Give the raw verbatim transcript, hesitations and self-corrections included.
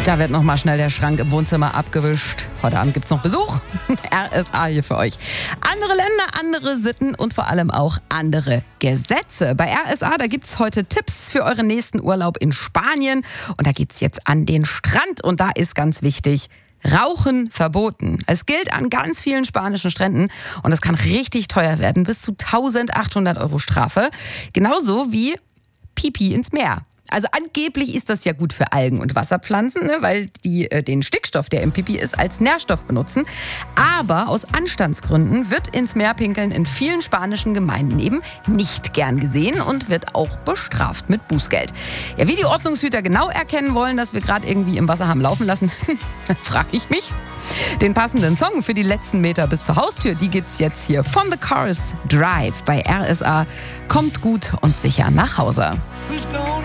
Da wird nochmal schnell der Schrank im Wohnzimmer abgewischt. Heute Abend gibt's noch Besuch. R S A hier für euch. Andere Länder, andere Sitten und vor allem auch andere Gesetze. Bei R S A, da gibt's heute Tipps für euren nächsten Urlaub in Spanien. Und da geht's jetzt an den Strand. Und da ist ganz wichtig: Rauchen verboten. Es gilt an ganz vielen spanischen Stränden und es kann richtig teuer werden, bis zu eintausendachthundert Euro Strafe. Genauso wie Pipi ins Meer. Also angeblich ist das ja gut für Algen und Wasserpflanzen, ne, weil die äh, den Stickstoff, der im Pipi ist, als Nährstoff benutzen. Aber aus Anstandsgründen wird ins Meer pinkeln in vielen spanischen Gemeinden eben nicht gern gesehen und wird auch bestraft mit Bußgeld. Ja, wie die Ordnungshüter genau erkennen wollen, dass wir gerade irgendwie im Wasser haben laufen lassen, dann frage ich mich. Den passenden Song für die letzten Meter bis zur Haustür, die gibt's jetzt hier von The Cars, Drive bei R S A. Kommt gut und sicher nach Hause.